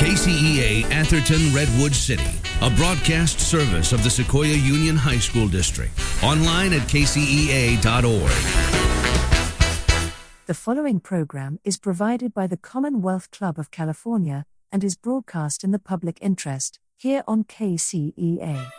KCEA Atherton Redwood City, a broadcast service of the Sequoia Union High School District. Online at kcea.org. The following program is provided by the Commonwealth Club of California and is broadcast in the public interest, here on KCEA.